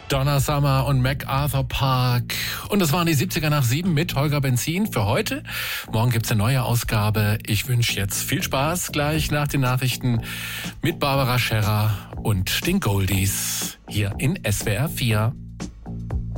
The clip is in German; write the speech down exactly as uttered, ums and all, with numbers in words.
Donna Summer und MacArthur Park. Und das waren die siebziger nach sieben mit Holger Benzin für heute. Morgen gibt's eine neue Ausgabe. Ich wünsche jetzt viel Spaß gleich nach den Nachrichten mit Barbara Scherrer und den Goldies hier in S W R vier.